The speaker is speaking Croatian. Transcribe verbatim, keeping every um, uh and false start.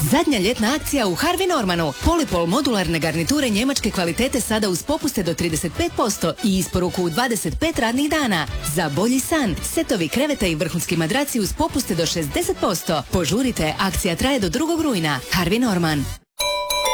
Zadnja ljetna akcija u Harvey Normanu. Polipol modularne garniture njemačke kvalitete sada uz popuste do trideset pet posto i isporuku u dvadeset pet radnih dana. Za bolji san, setovi kreveta i vrhunski madraci uz popuste do šezdeset posto. Požurite, akcija traje do drugog rujna. Harvey Norman.